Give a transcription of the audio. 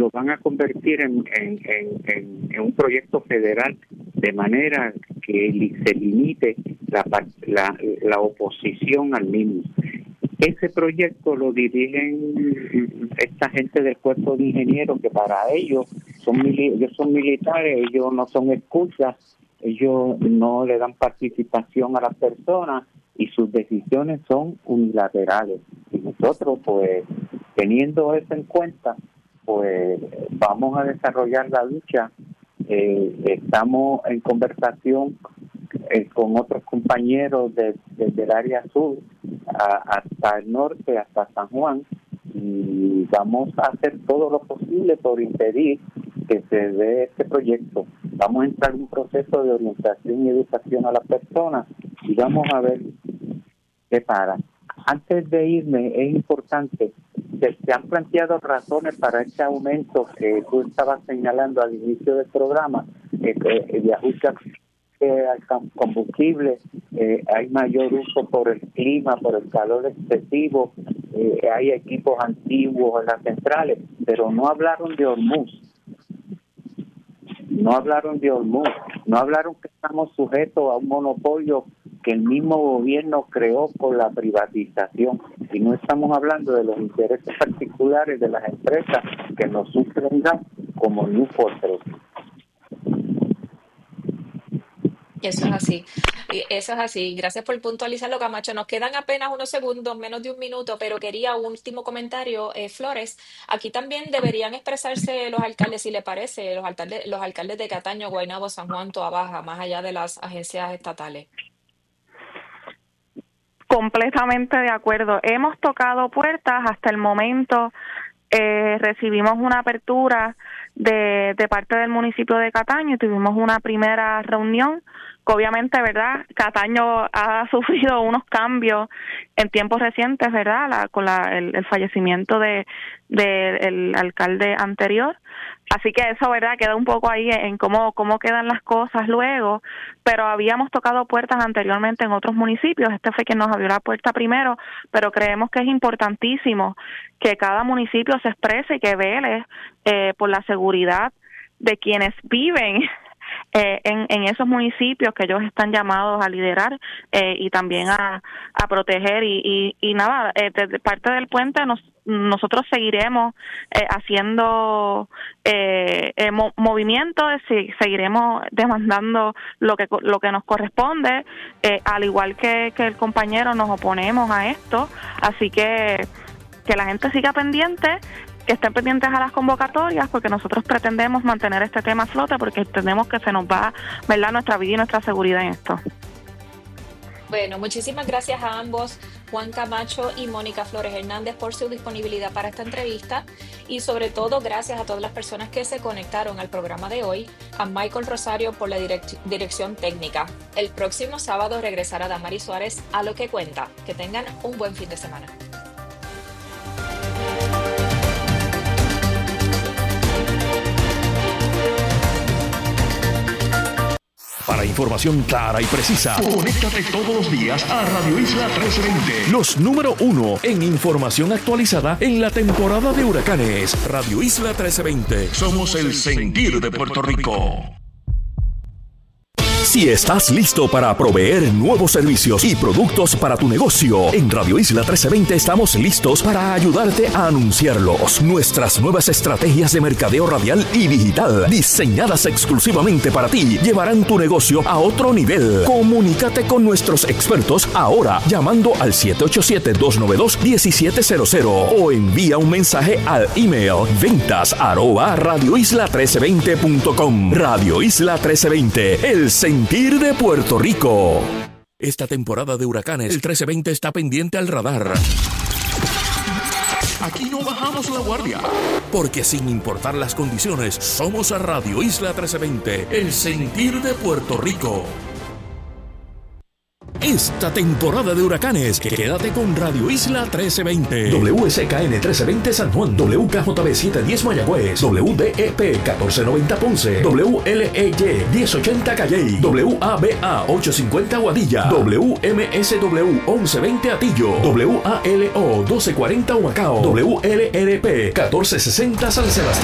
lo van a convertir en un proyecto federal, de manera que se limite la oposición al mismo. Ese proyecto lo dirigen esta gente del cuerpo de ingenieros, que para ellos ellos son militares, ellos no son escuchas, ellos no le dan participación a las personas y sus decisiones son unilaterales. Y nosotros, pues, teniendo eso en cuenta, pues vamos a desarrollar la lucha. Estamos en conversación con otros compañeros desde el área sur hasta el norte, hasta San Juan, y vamos a hacer todo lo posible por impedir que se dé este proyecto. Vamos a entrar en un proceso de orientación y educación a las personas y vamos a ver qué para. Antes de irme, es importante, se han planteado razones para este aumento que tú estabas señalando al inicio del programa, de ajuste al combustible, hay mayor uso por el clima, por el calor excesivo, hay equipos antiguos en las centrales, pero no hablaron de Hormuz. No hablaron que estamos sujetos a un monopolio que el mismo gobierno creó por la privatización, y no estamos hablando de los intereses particulares de las empresas que nos sufren como New Fortress. Eso es así. Gracias por puntualizarlo, Camacho. Nos quedan apenas unos segundos, menos de un minuto, pero quería un último comentario. Flores, aquí también deberían expresarse los alcaldes, si le parece, los alcaldes de Cataño, Guaynabo, San Juan, Toa Baja, más allá de las agencias estatales. Completamente de acuerdo. Hemos tocado puertas hasta el momento. Recibimos una apertura de parte del municipio de Cataño y tuvimos una primera reunión que obviamente, ¿verdad? Cataño ha sufrido unos cambios en tiempos recientes, ¿verdad? Con el fallecimiento del alcalde anterior. Así que eso, ¿verdad? Queda un poco ahí en cómo quedan las cosas luego, pero habíamos tocado puertas anteriormente en otros municipios. Este fue quien nos abrió la puerta primero, pero creemos que es importantísimo que cada municipio se exprese y que vele por la seguridad de quienes viven en esos municipios que ellos están llamados a liderar y también a proteger y nada, desde parte del puente nosotros seguiremos haciendo movimientos, seguiremos demandando lo que nos corresponde, al igual que el compañero nos oponemos a esto, así que la gente siga pendiente, que estén pendientes a las convocatorias, porque nosotros pretendemos mantener este tema a flote, porque entendemos que se nos va, ¿verdad?, nuestra vida y nuestra seguridad en esto. Bueno, muchísimas gracias a ambos, Juan Camacho y Mónica Flores Hernández, por su disponibilidad para esta entrevista, y sobre todo gracias a todas las personas que se conectaron al programa de hoy, a Michael Rosario por la dirección técnica. El próximo sábado regresará Damaris Suárez a Lo que Cuenta. Que tengan un buen fin de semana. Para información clara y precisa, conéctate todos los días a Radio Isla 1320. Los número 1 en información actualizada en la temporada de huracanes. Radio Isla 1320. Somos el sentir de Puerto Rico. Si estás listo para proveer nuevos servicios y productos para tu negocio, en Radio Isla 1320 estamos listos para ayudarte a anunciarlos. Nuestras nuevas estrategias de mercadeo radial y digital, diseñadas exclusivamente para ti, llevarán tu negocio a otro nivel. Comunícate con nuestros expertos ahora llamando al 787-292-1700 o envía un mensaje al email ventas@radioisla1320.com. Radio Isla 1320, el sentir de Puerto Rico. Esta temporada de huracanes, el 1320 está pendiente al radar. Aquí no bajamos la guardia, porque sin importar las condiciones, somos a Radio Isla 1320, el sentir de Puerto Rico. Esta temporada de huracanes, quédate con Radio Isla 1320. WSKN 1320 San Juan, WKJB 710 Mayagüez, WDEP 1490 Ponce, WLEY 1080 Calley, WABA 850 Guadilla, WMSW 1120 Atillo, WALO 1240 Humacao, WLRP 1460 San Sebastián.